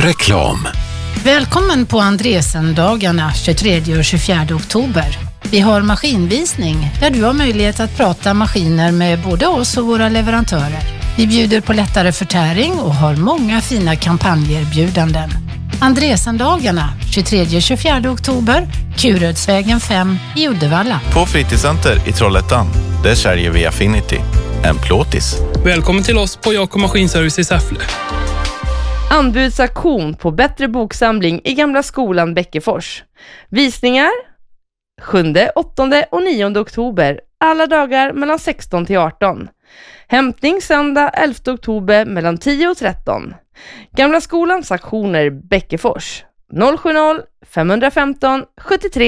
Reklam. Välkommen på Andresen-dagarna 23 och 24 oktober. Vi har maskinvisning där du har möjlighet att prata maskiner med både oss och våra leverantörer. Vi bjuder på lättare förtäring och har många fina kampanjerbjudanden. Andresen-dagarna 23 och 24 oktober, Kurödsvägen 5 i Uddevalla. På Fritidscenter i Trollhättan, där säljer vi Affinity, en plåtis. Välkommen till oss på Jakob Maskinservice i Säffle. Anbudsaktion på Bättre boksamling i Gamla skolan Bäckefors. Visningar 7, 8 och 9 oktober. Alla dagar mellan 16 till 18. Hämtning söndag 11 oktober mellan 10 och 13. Gamla skolans aktioner Bäckefors 070 515 73